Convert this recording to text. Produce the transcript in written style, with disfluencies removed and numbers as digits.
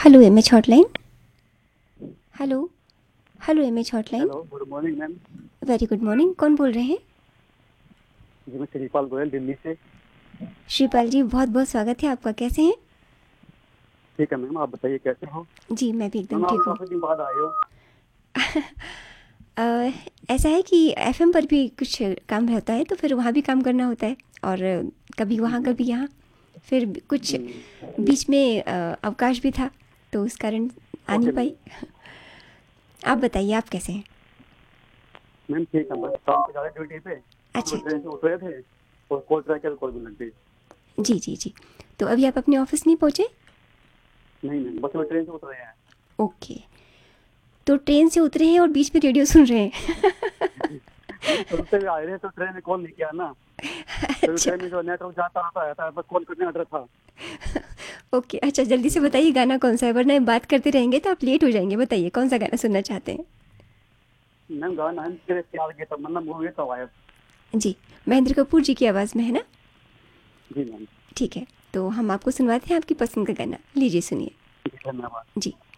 Hello MH hotline. Hello. Hello MH hotline. Hello, good morning ma'am. Very good morning. कौन बोल रहे हैं? जी मैं श्रीपाल गोयल दिल्ली से। श्रीपाल जी, बहुत बहुत स्वागत है आपका। कैसे हैं? ठीक है मैम, आप बताइए कैसे हो। जी, मैं भी एकदम मैम आप ठीक हूँ। काफ़ी दिन बाद आए हो। अ, ऐसा है कि एफएम पर भी कुछ काम रहता है तो फिर वहाँ भी काम करना होता है, और कभी वहाँ कभी यहाँ, फिर कुछ हम्म, बीच में अवकाश भी था, तो उस कारण आ नहीं ओके पाई। मैम। आप बताइए, आप कैसे हैं? मैम ठीक है, बस काम पे जा रहे ड्यूटी पे, अच्छा तो अच्छा। ट्रेन से उतरे थे और कॉल ट्राई किया, कॉल भी लग गई। जी जी जी। तो अभी आप अपने ऑफिस नहीं पहुँचे? नहीं मैम, बस वो ट्रेन से उतरे हैं। ओके। तो ट्रेन से उतरे हैं और बीच में रेडियो सुन रहे हैं? चलते हुए आए रहे तो ट्रेन में कॉल नहीं किया ना, तो अच्छा। ट्रेन में जो नेटवर्क जाता आता है बस कॉल करने ऑर्डर था। ओके, अच्छा जल्दी से बताइए गाना कौन सा है, वरना हम बात करते रहेंगे तो आप लेट हो जाएंगे। बताइए कौन सा गाना सुनना चाहते हैं? मैम गाना है तेरे प्यार के तमन्ना मूवी का आया। जी, महेंद्र कपूर जी की आवाज़ में है ना? जी मैम। ठीक है, तो हम आपको सुनवाते हैं आपकी पसंद का गाना। लीजिए सुनिए। जी धन्यवाद। जी।